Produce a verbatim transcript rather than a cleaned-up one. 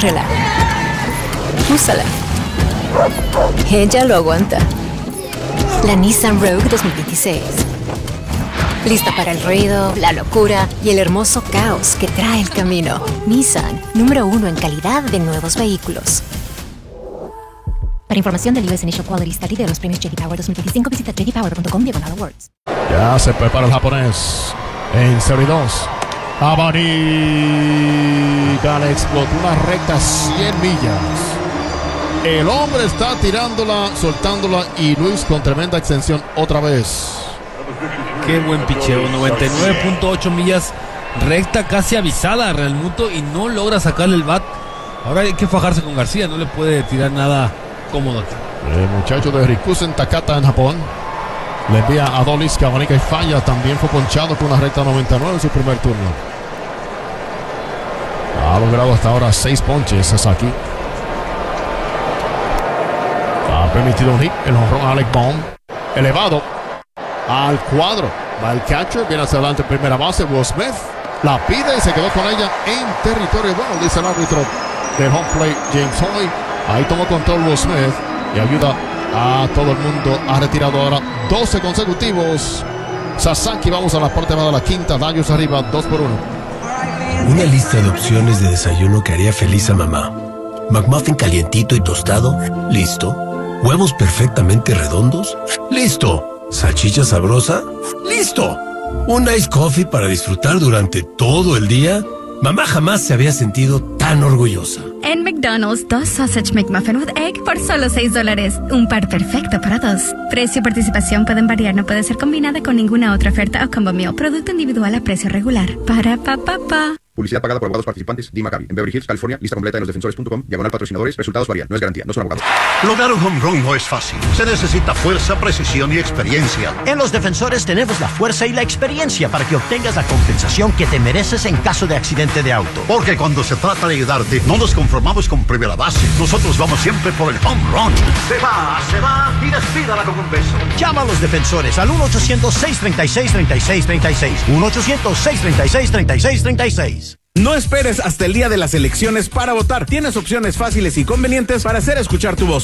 Agárrala. Úsala. Ella lo aguanta. La Nissan Rogue dos mil veintiséis. Lista para el ruido, la locura y el hermoso caos que trae el camino. Nissan, número uno en calidad de nuevos vehículos. Para información del U S Initial Quality Study de los premios J D Power dos mil veinticinco, visita j d power punto com diagonal awards. Ya se prepara el japonés. En serie dos. Abanicada explotó una recta cien millas. El hombre está tirándola, soltándola y Luis con tremenda extensión otra vez. Qué buen picheo, noventa y nueve punto ocho millas, recta casi avisada a Real Muto y no logra sacarle el bat. Ahora hay que fajarse con García, no le puede tirar nada cómodo. El muchacho de Rikusen Takata en Japón le envía a Adolis que abanica y falla. También fue ponchado con una recta noventa y nueve en su primer turno. Ha logrado hasta ahora seis ponches Sasaki. Ha permitido un hit, el jonrón a Alec Bohm. Elevado al cuadro. Va el catcher, viene hacia adelante en primera base. Will Smith la pide y se quedó con ella en territorio bueno, dice el árbitro del home plate, James Hoy. Ahí tomó control Will Smith y ayuda a todo el mundo. Ha retirado ahora doce consecutivos. Sasaki, vamos a la parte baja de la quinta. Daños arriba, dos por uno. Una lista de opciones de desayuno que haría feliz a mamá. McMuffin calientito y tostado, listo. Huevos perfectamente redondos, listo. Salchicha sabrosa, listo. Un ice coffee para disfrutar durante todo el día. Mamá jamás se había sentido tan orgullosa. En McDonald's, dos Sausage McMuffin with Egg por solo seis dólares. Un par perfecto para dos. Precio y participación pueden variar, no puede ser combinada con ninguna otra oferta o combo meal. Producto individual a precio regular. Para pa pa pa. Publicidad pagada por abogados participantes. D. Maccabi. En Beverly Hills, California. Lista completa en los defensores punto com. Diagonal patrocinadores. Resultados varían. No es garantía. No son abogados. Lograr un home run no es fácil. Se necesita fuerza, precisión y experiencia. En Los Defensores tenemos la fuerza y la experiencia para que obtengas la compensación que te mereces en caso de accidente de auto. Porque cuando se trata de ayudarte, no nos conformamos con primera base. Nosotros vamos siempre por el home run. Se va, se va y despídala con un beso. Llama a Los Defensores al uno ochocientos, seiscientos treinta y seis, treinta y seis treinta y seis. uno ochocientos, seiscientos treinta y seis, treinta y seis treinta y seis. No esperes hasta el día de las elecciones para votar. Tienes opciones fáciles y convenientes para hacer escuchar tu voz.